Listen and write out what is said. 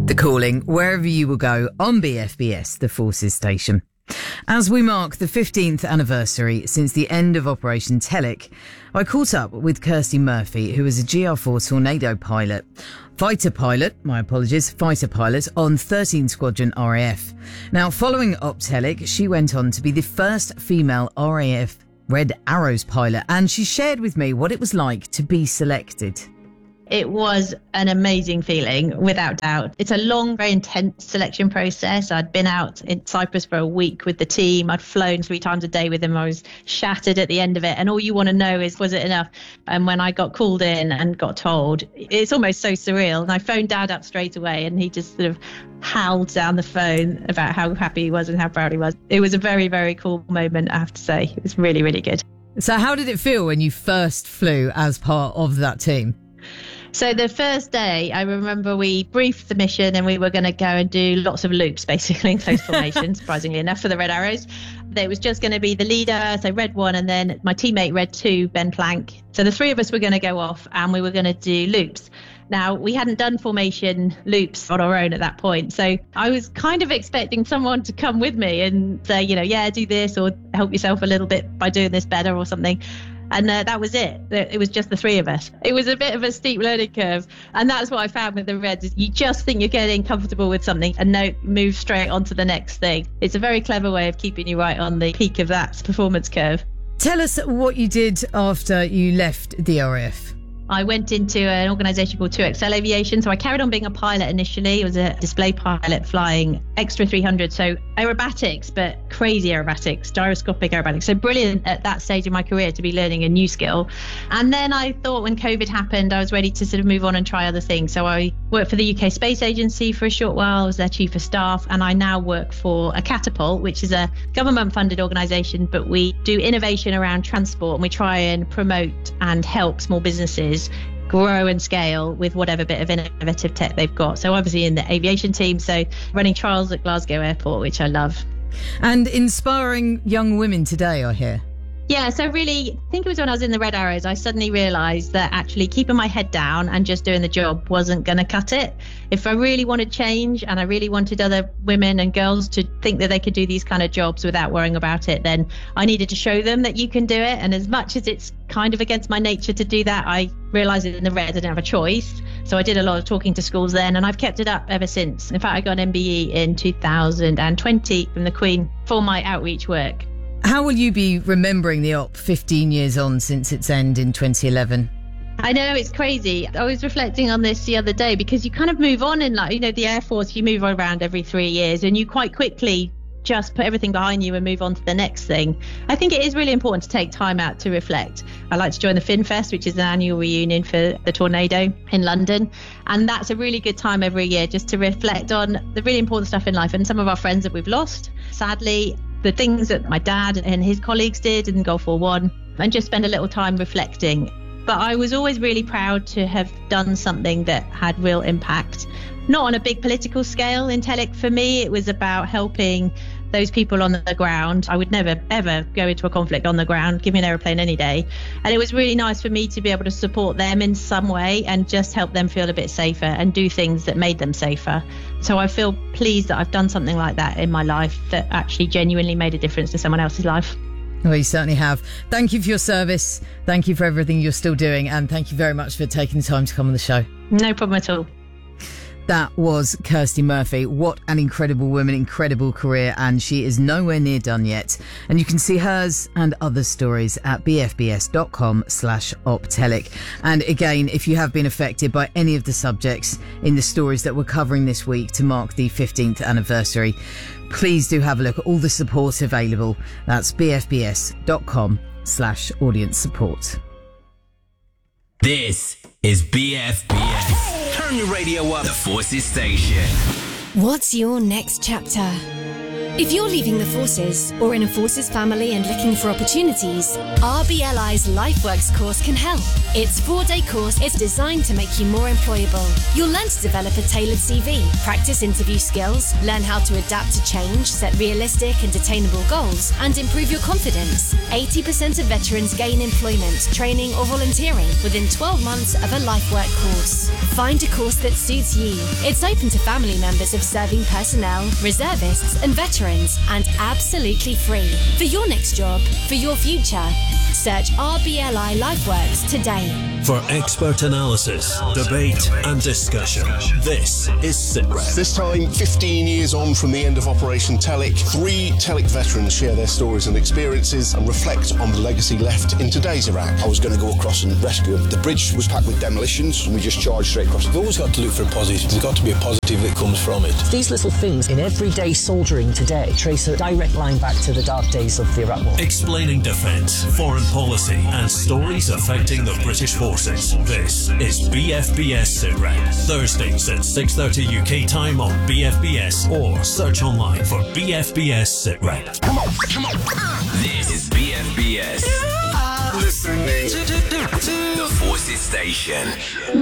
The Calling, wherever you will go on BFBS, the Forces Station. As we mark the 15th anniversary since the end of Operation Telic, I caught up with Kirsty Murphy, who was a GR4 Tornado fighter pilot on 13 Squadron RAF. Now, following Op Telic, she went on to be the first female RAF Red Arrows pilot, and she shared with me what it was like to be selected. It was an amazing feeling, without doubt. It's a long, very intense selection process. I'd been out in Cyprus for a week with the team. I'd flown 3 times a day with them. I was shattered at the end of it. And all you want to know is, was it enough? And when I got called in and got told, it's almost so surreal. And I phoned Dad up straight away, and he just sort of howled down the phone about how happy he was and how proud he was. It was a very, very cool moment, I have to say. It was really, really good. So how did it feel when you first flew as part of that team? So the first day, I remember we briefed the mission and we were going to go and do lots of loops, basically, in close formation, surprisingly enough, for the Red Arrows. It was just going to be the leader, so Red 1, and then my teammate Red 2, Ben Plank. So the 3 of us were going to go off and we were going to do loops. Now, we hadn't done formation loops on our own at that point. So I was kind of expecting someone to come with me and say, yeah, do this or help yourself a little bit by doing this better or something. And that was it. It was just the 3 of us. It was a bit of a steep learning curve. And that's what I found with the Reds, is you just think you're getting comfortable with something and no, move straight on to the next thing. It's a very clever way of keeping you right on the peak of that performance curve. Tell us what you did after you left the RAF. I went into an organisation called 2XL Aviation. So I carried on being a pilot initially. I was a display pilot flying Extra 300. So aerobatics, but crazy aerobatics, gyroscopic aerobatics. So brilliant at that stage of my career to be learning a new skill. And then I thought when COVID happened, I was ready to sort of move on and try other things. So I worked for the UK Space Agency for a short while. I was their chief of staff. And I now work for a Catapult, which is a government funded organisation, but we do innovation around transport and we try and promote and help small businesses grow and scale with whatever bit of innovative tech they've got. So obviously in the aviation team, so running trials at Glasgow Airport, which I love. And inspiring young women today, I hear. Yeah, so really, I think it was when I was in the Red Arrows, I suddenly realised that actually keeping my head down and just doing the job wasn't going to cut it. If I really wanted change and I really wanted other women and girls to think that they could do these kind of jobs without worrying about it, then I needed to show them that you can do it. And as much as it's kind of against my nature to do that, I realised that in the Red I didn't have a choice. So I did a lot of talking to schools then, and I've kept it up ever since. In fact, I got an MBE in 2020 from the Queen for my outreach work. How will you be remembering the op 15 years on since its end in 2011? I know, it's crazy. I was reflecting on this the other day because you kind of move on in the Air Force, you move around every 3 years and you quite quickly just put everything behind you and move on to the next thing. I think it is really important to take time out to reflect. I like to join the FinFest, which is an annual reunion for the Tornado in London. And that's a really good time every year just to reflect on the really important stuff in life and some of our friends that we've lost. Sadly, the things that my dad and his colleagues did in Gulf War I, and just spend a little time reflecting. But I was always really proud to have done something that had real impact. Not on a big political scale in Telic. For me, it was about helping those people on the ground. I would never, ever go into a conflict on the ground. Give me an aeroplane any day. And it was really nice for me to be able to support them in some way and just help them feel a bit safer and do things that made them safer. So I feel pleased that I've done something like that in my life that actually genuinely made a difference to someone else's life. Well, you certainly have. Thank you for your service. Thank you for everything you're still doing. And thank you very much for taking the time to come on the show. No problem at all. That was Kirsty Murphy. What an incredible woman, incredible career, and she is nowhere near done yet. And you can see hers and other stories at bfbs.com/optelic. And again, if you have been affected by any of the subjects in the stories that we're covering this week to mark the 15th anniversary, please do have a look at all the support available. That's bfbs.com/audience support. This is BFBS. Turn your radio up. The Forces Station. What's your next chapter? If you're leaving the forces or in a forces family and looking for opportunities, RBLI's LifeWorks course can help. Its 4-day course is designed to make you more employable. You'll learn to develop a tailored CV, practice interview skills, learn how to adapt to change, set realistic and attainable goals, and improve your confidence. 80% of veterans gain employment, training or volunteering within 12 months of a LifeWork course. Find a course that suits you. It's open to family members of serving personnel, reservists and veterans, and absolutely free. For your next job, for your future, search RBLI LifeWorks today. For expert analysis, debate and discussion, this is SITREP. This time, 15 years on from the end of Operation Telic, 3 Telic veterans share their stories and experiences and reflect on the legacy left in today's Iraq. I was going to go across and rescue them. The bridge was packed with demolitions and we just charged straight across. We've always got to look for a positive. There's got to be a positive that comes from it. These little things in everyday soldiering today trace a direct line back to the dark days of the Iraq War. Explaining defence, foreign policy and stories affecting the British forces. This is BFBS SITREP. Thursdays at 6:30 UK time on BFBS or search online for BFBS SITREP. Come on. This is BFBS. Listening The Forces Station.